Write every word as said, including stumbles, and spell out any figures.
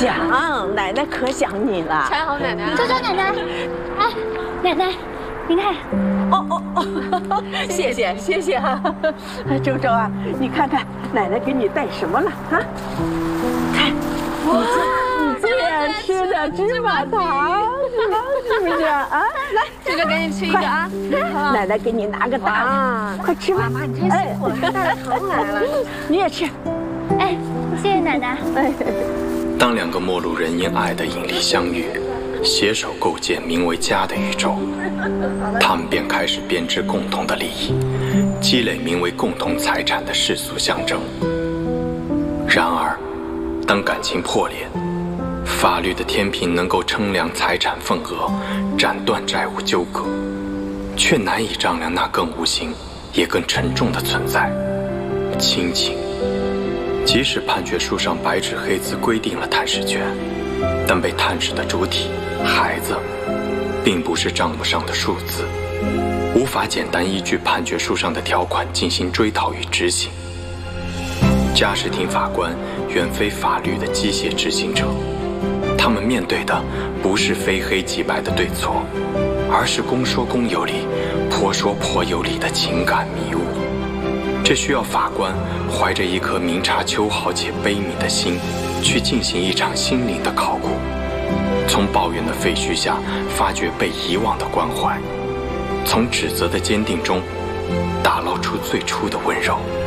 想，奶奶可想你了。 穿好，奶奶。 周周奶奶，哎，奶奶，您看。 哦哦哦，谢谢谢谢啊，周周啊，你看看奶奶给你带什么了啊？看，你最你最爱吃的芝麻糖，是不是啊？来， 这个给你吃一个啊， 奶奶给你拿个大的，快吃吧。 妈妈，你太辛苦了，带了糖来了， 你也吃。 哎，谢谢奶奶。哎， 当两个陌路人因爱的引力相遇，携手构建名为家的宇宙，他们便开始编织共同的利益，积累名为共同财产的世俗象征。然而，当感情破裂，法律的天平能够称量财产份额，斩断债务纠葛，却难以丈量那更无形也更沉重的存在——亲情。即使判决书上白纸黑字规定了探视权，但被探视的主体孩子并不是账目上的数字，无法简单依据判决书上的条款进行追讨与执行。家事庭法官远非法律的机械执行者，他们面对的不是非黑即白的对错，而是公说公有理，婆说婆有理的情感迷雾。这需要法官怀着一颗明察秋毫且悲悯的心，去进行一场心灵的考古，从抱怨的废墟下发掘被遗忘的关怀，从指责的坚定中打捞出最初的温柔。